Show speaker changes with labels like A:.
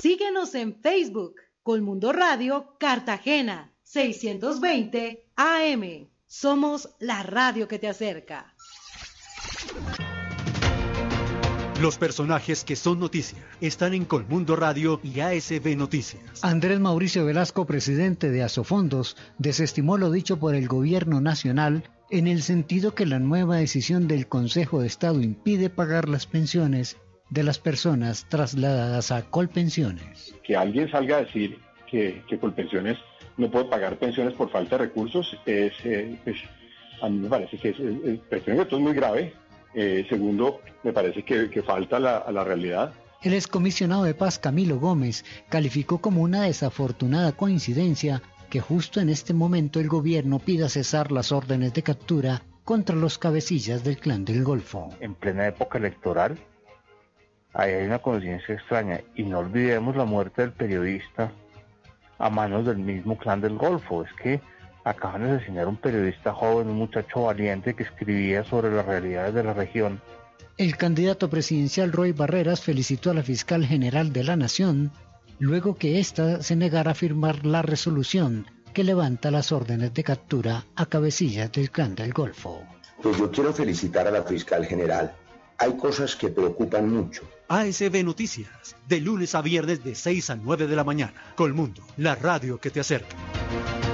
A: Síguenos en Facebook, Colmundo Radio Cartagena, 620 AM. Somos la radio que te acerca.
B: Los personajes que son noticia están en Colmundo Radio y ASB Noticias.
C: Andrés Mauricio Velasco, presidente de Asofondos, desestimó lo dicho por el gobierno nacional en el sentido que la nueva decisión del Consejo de Estado impide pagar las pensiones de las personas trasladadas a Colpensiones.
D: Que alguien salga a decir que Colpensiones no puede pagar pensiones por falta de recursos a mí me parece que primero esto es muy grave. Segundo, me parece que falta a la realidad.
C: El excomisionado de Paz, Camilo Gómez, calificó como una desafortunada coincidencia que justo en este momento el gobierno pida cesar las órdenes de captura contra los cabecillas del Clan del Golfo.
E: En plena época electoral, ahí hay una coincidencia extraña, y no olvidemos la muerte del periodista a manos del mismo Clan del Golfo. Es que acaban de asesinar a un periodista joven, un muchacho valiente que escribía sobre las realidades de la región.
C: El candidato presidencial Roy Barreras felicitó a la fiscal general de la Nación luego que ésta se negara a firmar la resolución que levanta las órdenes de captura a cabecillas del Clan del Golfo.
F: Pues yo quiero felicitar a la fiscal general. Hay cosas que preocupan mucho.
B: ASB Noticias, de lunes a viernes de 6 a 9 de la mañana. Colmundo, la radio que te acerca.